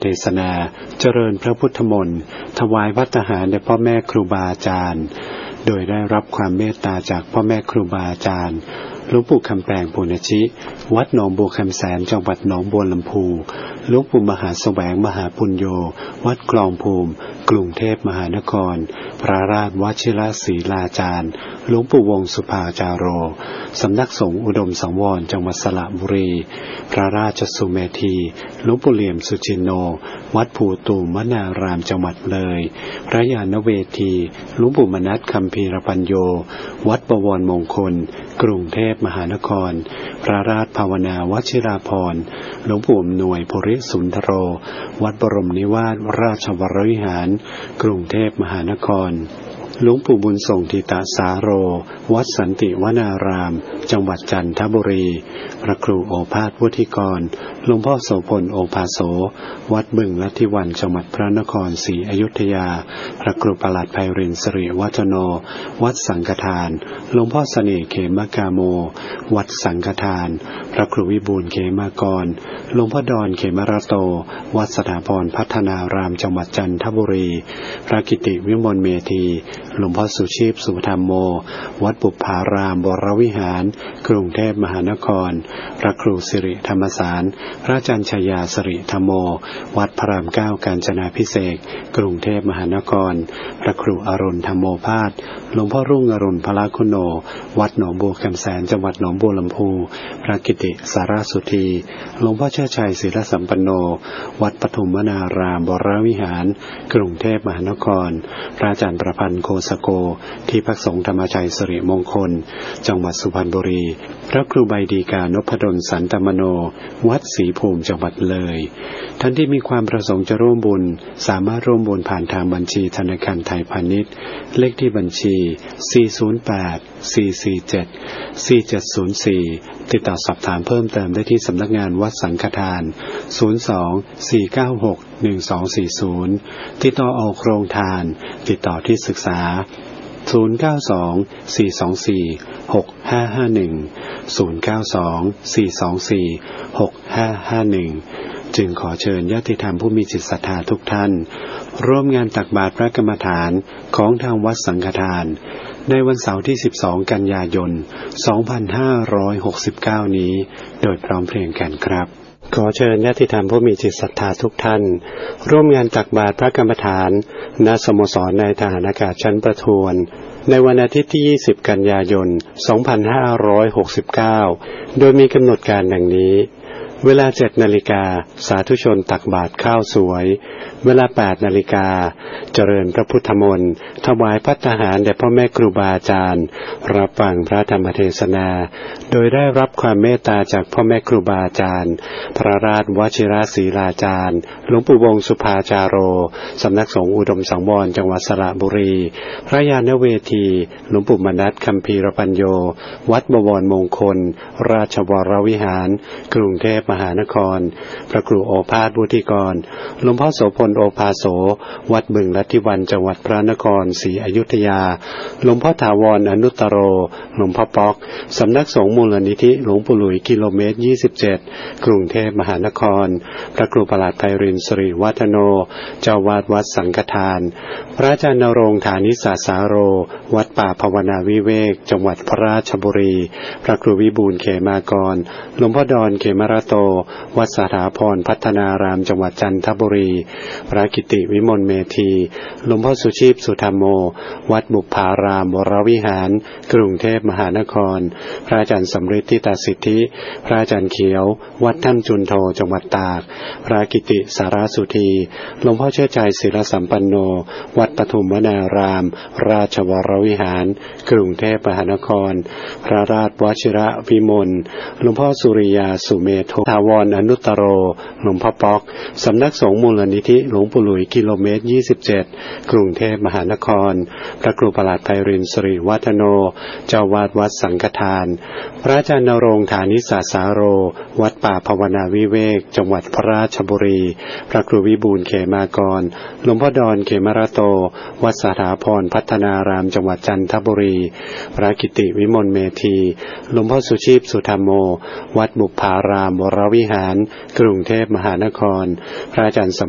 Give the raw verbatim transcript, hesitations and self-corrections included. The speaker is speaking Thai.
เทศนาเจริญพระพุทธมนต์ถวายภัตตาหารแด่พ่อแม่ครูบาอาจารย์โดยได้รับความเมตตาจากพ่อแม่ครูบาอาจารย์หลวงปู่คำแปลงปุณชิวัดหนองบัวคำแสนจังหวัดหนองบัวลำพูหลวงปู่มหาแสวงมหาปุญโญวัดคลองภูมิกรุงเทพมหานครพระราชวชิรศรีลาจารย์หลวงปู่วงสุภาจาโรสำนักสงฆ์อุดมสังวรจังหวัดสระบุรีพระราชสุเมธีหลวงปู่เหลี่ยมสุจินโนวัดภูตูมนารามจังหวัดเลยพระญาณเวทีหลวงปู่มนัสคัมภีรปัญโยวัดบวรมงคลกรุงเทพมหานครพระราชภาวนาวชิราภรณ์หลวงปู่อำนวยภูริสุนทโรวัดบรมนิวาสราชวรวิหารกรุงเทพมหานครหลวงปู่บุญส่งทิตาสาโรวัดสันติวนารามจังหวัดจันทบุรีพระครูโอภาสวุฒิกรหลวงพ่อโสพลโอภาโสวัดบึงลัทธิวันจังหวัดพระนครศรีอยุธยาพระครูประหลัดไพรินทร์สิริวัฒโนวัดสังฆทานหลวงพ่อเสน่ห์เขมกาโมวัดสังฆทานพระครูวิบูลย์เขมากรหลวงพ่อดอนเขมรโตวัดสถาพรพัฒนารามจังหวัดจันทบุรีพระกิติวิมลเมธีหลวงพ่อสุชีพสุธรรมโมวัดปุปพารามวรวิหารกรุงเทพมหานครพระครูสิริธรรมสารพระอาจารย์ชยาสิริธรรมโมวัดพระรามเก้ากาญจนาภิเษกกรุงเทพมหานครพระครูอรุณธรรมโมภาสหลวงพ่อรุ่งอรุณพละคุณโนวัดหนองบัวคำแสนจังหวัดหนองบัวลำพูพระกิติสารสุธีหลวงพ่อเชิดชัยศิลสัมปันโนวัดปฐุมวนารามวรวิหารกรุงเทพมหานครพระอาจารย์ประพันธ์โคสโกที่พักสงฆ์ธรรมชัยสิริมงคลจังหวัดสุพรรณบุรีพระครูใบดีกานพดลสันตมโนวัดศรีภูมิจังหวัดเลยท่านที่มีความประสงค์จะร่วมบุญสามารถร่วมบุญผ่านทางบัญชีธนาคารไทยพาณิชย์เลขที่บัญชีสี่ ศูนย์ แปด สี่ สี่ เจ็ด สี่ เจ็ด ศูนย์ สี่ติดต่อสอบถามเพิ่มเติมได้ที่สำนักงานวัดสังฆทานศูนย์ สอง สี่ เก้า หก หนึ่ง สอง สี่ ศูนย์ติดต่อออกโครงทานติดต่อที่ศึกษาศูนย์ เก้า สอง สี่ สอง สี่ หก ห้า ห้า หนึ่ง ศูนย์ เก้า สอง สี่ สอง สี่ หก ห้า ห้า หนึ่งจึงขอเชิญญาติธรรมผู้มีจิตศรัทธาทุกท่านร่วมงานตักบาตรพระกรรมฐานของทางวัดสังฆทานในวันเสาร์ที่สิบสองกันยายนสองพันห้าร้อยหกสิบเก้านี้โดยพร้อมเพรียงกันครับขอเชิญญาติธรรมผู้มีจิตศรัทธาทุกท่านร่วมงานตักบาตรพระกรรมฐานณสโมสรนายทหารอากาศชั้นประทวนในวันอาทิตย์ที่ยี่สิบกันยายนสองพันห้าร้อยหกสิบเก้าโดยมีกำหนดการดังนี้เวลาเจ็ดนาฬิกาสาธุชนตักบาตรข้าวสวยเวลาแปดนาฬิกาเจริญพระพุทธมนต์ถวายภัตตาหารแด่พ่อแม่ครูบาอาจารย์รับฟังพระธรรมเทศนาโดยได้รับความเมตตาจากพ่อแม่ครูบาอาจารย์พระราชวชิรศรีลาจารย์หลวงปู่วงสุภาจาโรสำนักสงฆ์อุดมสังวรจังหวัดสระบุรีพระญาณเวทีหลวงปู่มนัสคัมภีรปัญโยวัดบวรมงคลราชวรวิหารกรุงเทพมหานครพระครูโอภาสวุฒิกรหลวงพ่อโสพลโอภาโสวัดบึงลัทธิวันจังหวัดพระนครศรีอยุธยาหลวงพ่อถาวรอนุตตโรหลวงพ่อป๊อกสำนักสงฆ์มูลนิธิหลวงปู่หลุยกิโลเมตรยี่สิบเจ็ดกรุงเทพมหานครพระครูประหลัดไพรินทร์สิริวัฒโนเจ้าวาดวัดสังฆทานพระอาจารย์นรงค์ฐานิสาสาโรวัดป่าภาวนาวิเวกจังหวัดพระราชบุรีพระครูวิบูลย์เขมากรหลวงพ่อดอนเขมรโตวัดสถาพรพัฒนารามจังหวัดจันทบุรีพระกิติวิมลเมธีหลวงพ่อสุชีพสุธรรมโมวัดบุปผารามวรวิหารกรุงเทพมหานครพระอาจารย์สำริดทิตาสิทธิพระอาจารย์เขียววัดถ้ำจุนโทจังหวัดตากพระกิติสารสุธีหลวงพ่อเชิดชัยศิลสัมปันโนวัดปฐุมวนารามราชวรวิหารกรุงเทพมหานครพระราชวชิระวิมลหลวงพ่อสุริยาสุเมโธถาวรอนุตตโรหลวงพ่อป๊อกสำนักสงฆ์มูลนิธิหลวงปู่หลุยกิโลเมตรยี่สิบเจ็ดกรุงเทพมหานครพระครูประหลัดไพรินทร์สิริวัฒโนเจ้าวาดวัดสังฆทานพระอาจารย์นรงค์ฐานิสาสาโรวัดป่าภาวนาวิเวกจังหวัดพระราชบุรีพระครูวิบูลย์เขมากรหลวงพ่อดอนเขมรโตวัดสถาพรพัฒนารามจังหวัดจันทบุรีพระกิติวิมลเมธีหลวงพ่อสุชีพสุธรรมโมวัดบุปผารามวรวิหารกรุงเทพมหานครพระอาจารย์